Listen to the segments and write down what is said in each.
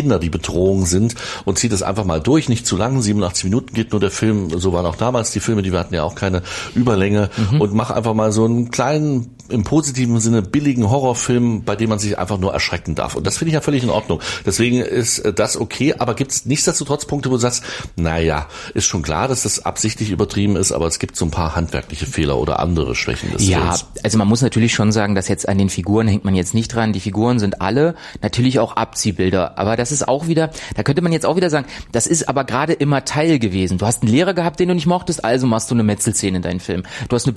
Kinder die Bedrohung sind und zieht es einfach mal durch, nicht zu lang, 87 Minuten geht nur der Film, so waren auch damals die Filme, die wir hatten ja auch keine Überlänge und mach einfach mal so einen kleinen, im positiven Sinne billigen Horrorfilm, bei dem man sich einfach nur erschrecken darf. Und das finde ich ja völlig in Ordnung. Deswegen ist das okay, aber gibt es nichtsdestotrotz Punkte, wo du sagst, naja, ist schon klar, dass das absichtlich übertrieben ist, aber es gibt so ein paar handwerkliche Fehler oder andere Schwächen des Films. Ja, also man muss natürlich schon sagen, dass jetzt an den Figuren hängt man jetzt nicht dran. Die Figuren sind alle natürlich auch Abziehbilder, aber das ist auch wieder, da könnte man jetzt auch wieder sagen, das ist aber gerade immer Teil gewesen. Du hast einen Lehrer gehabt, den du nicht mochtest, also machst du eine Metzelszene in deinen Film. Du hast eine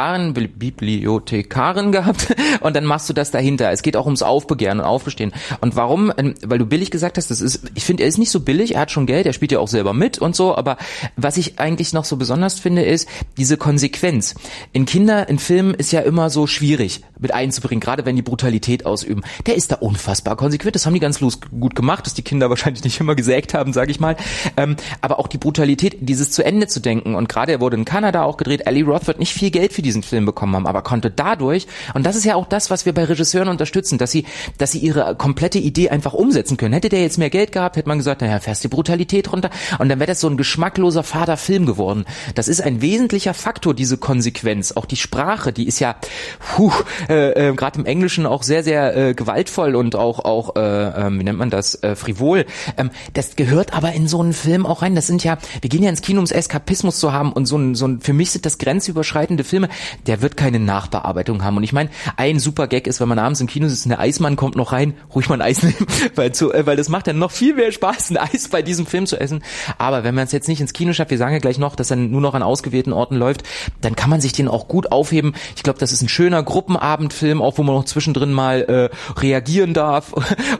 Bibliothekarin gehabt und dann machst du das dahinter. Es geht auch ums Aufbegehren und Aufbestehen. Und warum? Weil du billig gesagt hast, ich finde, er ist nicht so billig, er hat schon Geld, er spielt ja auch selber mit und so, aber was ich eigentlich noch so besonders finde, ist diese Konsequenz. In Filmen ist ja immer so schwierig mit einzubringen, gerade wenn die Brutalität ausüben. Der ist da unfassbar konsequent, das haben die ganz gut gemacht, dass die Kinder wahrscheinlich nicht immer gesägt haben, sage ich mal. Aber auch die Brutalität, dieses zu Ende zu denken, und gerade er wurde in Kanada auch gedreht, Ali Roth wird nicht viel Geld für diesen Film bekommen haben, aber konnte dadurch, und das ist ja auch das, was wir bei Regisseuren unterstützen, dass sie ihre komplette Idee einfach umsetzen können. Hätte der jetzt mehr Geld gehabt, hätte man gesagt, naja, fährst die Brutalität runter, und dann wäre das so ein geschmackloser, fader Film geworden. Das ist ein wesentlicher Faktor, diese Konsequenz. Auch die Sprache, die ist ja gerade im Englischen auch sehr, sehr gewaltvoll und auch wie nennt man das, frivol. Das gehört aber in so einen Film auch rein. Das sind ja, wir gehen ja ins Kino, um Eskapismus zu haben, und so ein für mich sind das grenzüberschreitende Filme, der wird keine Nachbearbeitung haben. Und ich meine, ein super Gag ist, wenn man abends im Kino sitzt und der Eismann kommt noch rein, ruhig mal ein Eis nehmen, weil das macht dann noch viel mehr Spaß, ein Eis bei diesem Film zu essen. Aber wenn man es jetzt nicht ins Kino schafft, wir sagen ja gleich noch, dass er nur noch an ausgewählten Orten läuft, dann kann man sich den auch gut aufheben. Ich glaube, das ist ein schöner Gruppenabendfilm, auch wo man noch zwischendrin mal reagieren darf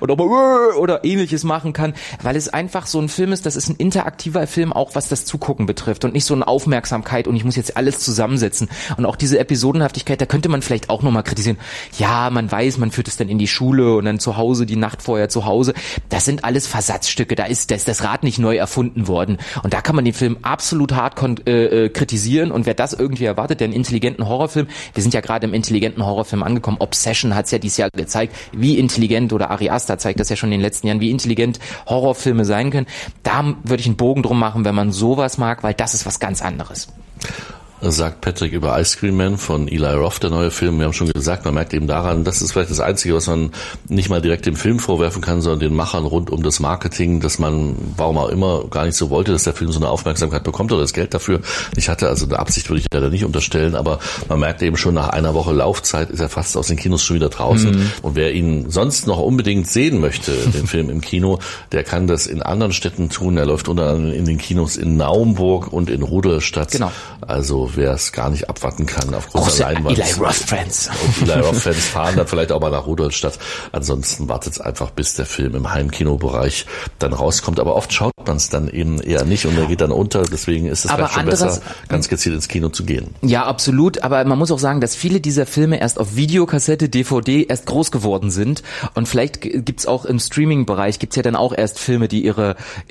oder ähnliches machen kann, weil es einfach so ein Film ist, das ist ein interaktiver Film, auch was das Zugucken betrifft, und nicht so eine Aufmerksamkeit und ich muss jetzt alles zusammensetzen. Und auch diese Episodenhaftigkeit, da könnte man vielleicht auch nochmal kritisieren. Ja, man weiß, man führt es dann in die Schule und dann zu Hause, die Nacht vorher zu Hause. Das sind alles Versatzstücke, da ist das Rad nicht neu erfunden worden. Und da kann man den Film absolut hart kritisieren, und wer das irgendwie erwartet, der einen intelligenten Horrorfilm, wir sind ja gerade im intelligenten Horrorfilm angekommen, Obsession hat es ja dieses Jahr gezeigt, wie intelligent, oder Ari Aster zeigt das ja schon in den letzten Jahren, wie intelligent Horrorfilme sein können. Da würde ich einen Bogen drum machen, wenn man sowas mag, weil das ist was ganz anderes. Sagt Patrick über Ice Cream Man von Eli Roth, der neue Film. Wir haben schon gesagt, man merkt eben daran, das ist vielleicht das Einzige, was man nicht mal direkt dem Film vorwerfen kann, sondern den Machern rund um das Marketing, dass man, warum auch immer, gar nicht so wollte, dass der Film so eine Aufmerksamkeit bekommt oder das Geld dafür nicht hatte. Also eine Absicht würde ich leider nicht unterstellen, aber man merkt eben schon, nach einer Woche Laufzeit ist er fast aus den Kinos schon wieder draußen. Und wer ihn sonst noch unbedingt sehen möchte, den Film im Kino, der kann das in anderen Städten tun. Er läuft unter anderem in den Kinos in Naumburg und in Rudolstadt. Genau. Also wer es gar nicht abwarten kann auf großer Leinwand. Eli Roth-Fans. Und Eli Roth-Fans fahren dann vielleicht auch mal nach Rudolstadt. Ansonsten wartet es einfach, bis der Film im Heimkinobereich dann rauskommt. Aber oft schaut man es dann eben eher nicht und er geht dann unter. Deswegen ist es vielleicht schon besser, ganz gezielt ins Kino zu gehen. Ja, absolut. Aber man muss auch sagen, dass viele dieser Filme erst auf Videokassette, DVD erst groß geworden sind. Und vielleicht gibt's auch im Streaming-Bereich, gibt's ja dann auch erst Filme, die ihre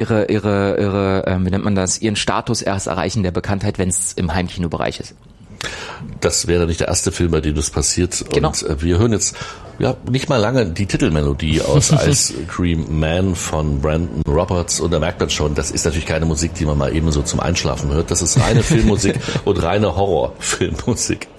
wie nennt man das, ihren Status erst erreichen der Bekanntheit, wenn es im Heimkinobereich ist. Das wäre nicht der erste Film, bei dem das passiert. Genau. Und wir hören jetzt nicht mal lange die Titelmelodie aus Ice Cream Man von Brandon Roberts. Und da merkt man schon, das ist natürlich keine Musik, die man mal eben so zum Einschlafen hört. Das ist reine Filmmusik und reine Horrorfilmmusik.